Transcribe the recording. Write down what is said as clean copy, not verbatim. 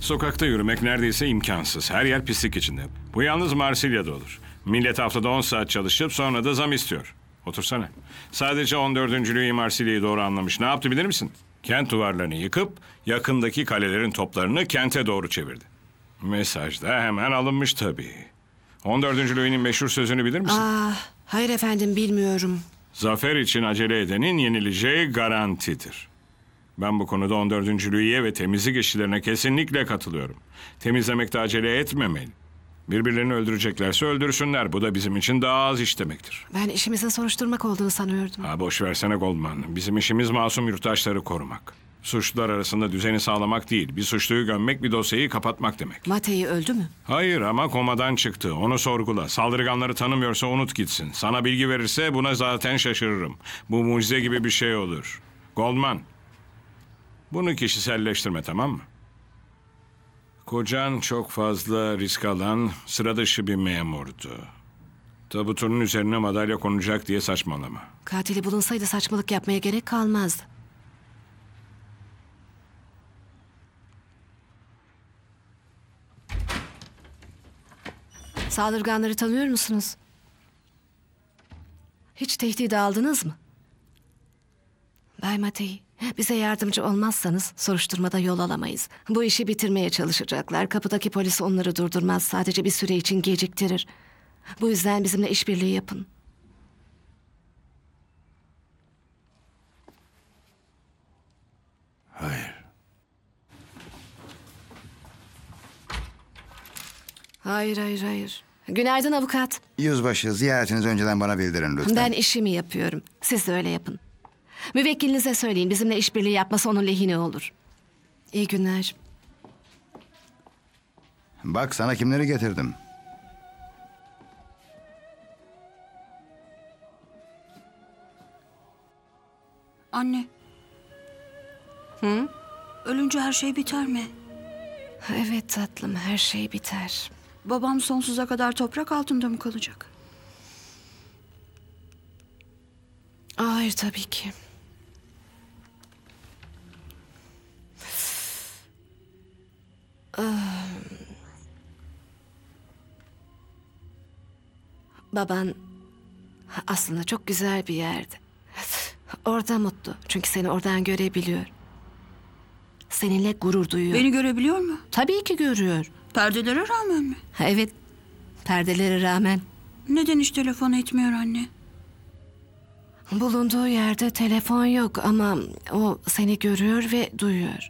Sokakta yürümek neredeyse imkansız. Her yer pislik içinde. Bu yalnız Marsilya'da olur. Millet haftada 10 saat çalışıp sonra da zam istiyor. Otursana. Sadece 14. Louis Marsilya'yı doğru anlamış. Ne yaptı bilir misin? Kent duvarlarını yıkıp yakındaki kalelerin toplarını kente doğru çevirdi. Mesaj da hemen alınmış tabii. 14. Louis'nin meşhur sözünü bilir misin? Hayır efendim, bilmiyorum. Zafer için acele edenin yenileceği garantidir. Ben bu konuda 14. Louis'e ve temizlik işçilerine kesinlikle katılıyorum. Temizlemekte acele etmemeli. Birbirlerini öldüreceklerse öldürsünler. Bu da bizim için daha az iş demektir. Ben işimizin soruşturmak olduğunu sanıyordum. Boş versene Goldman. Bizim işimiz masum yurttaşları korumak. Suçlular arasında düzeni sağlamak değil. Bir suçluyu gömmek, bir dosyayı kapatmak demek. Matei öldü mü? Hayır ama komadan çıktı. Onu sorgula. Saldırganları tanımıyorsa unut gitsin. Sana bilgi verirse buna zaten şaşırırım. Bu mucize gibi bir şey olur. Goldman, bunu kişiselleştirme, tamam mı? Kocan çok fazla risk alan, sıra dışı bir memurdu. Tabutunun üzerine madalya konacak diye saçmalama. Katili bulunsaydı saçmalık yapmaya gerek kalmazdı. Saldırganları tanıyor musunuz? Hiç tehdit aldınız mı? Bay Matei, bize yardımcı olmazsanız soruşturmada yol alamayız. Bu işi bitirmeye çalışacaklar. Kapıdaki polis onları durdurmaz. Sadece bir süre için geciktirir. Bu yüzden bizimle işbirliği yapın. Hayır. Hayır. Günaydın avukat. Yüzbaşı, ziyaretinizi önceden bana bildirin lütfen. Ben işimi yapıyorum. Siz de öyle yapın. Müvekkilinize söyleyin. Bizimle işbirliği yapması onun lehine olur. İyi günler. Bak sana kimleri getirdim. Anne. Ölünce her şey biter mi? Evet tatlım, her şey biter. Babam sonsuza kadar toprak altında mı kalacak? Hayır, tabii ki. Baban aslında çok güzel bir yerde. Orada mutlu. Çünkü seni oradan görebiliyor. Seninle gurur duyuyor. Beni görebiliyor mu? Tabii ki görüyor. Perdelere rağmen mi? Evet, perdelere rağmen. Neden hiç telefon etmiyor anne? Bulunduğu yerde telefon yok ama o seni görüyor ve duyuyor.